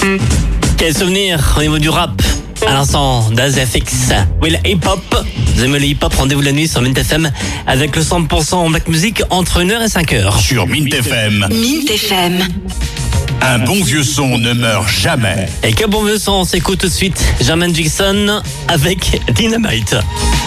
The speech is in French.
Quel souvenir au niveau du rap. À l'instant, DazFX. Oui, le hip-hop. Vous aimez le hip-hop, rendez-vous la nuit sur Mint FM avec le 100% en Black Music entre 1h et 5h. Sur Mint FM. Mint FM. Un bon vieux son ne meurt jamais. Et quel bon vieux son, on s'écoute tout de suite Jermaine Jackson avec Dynamite.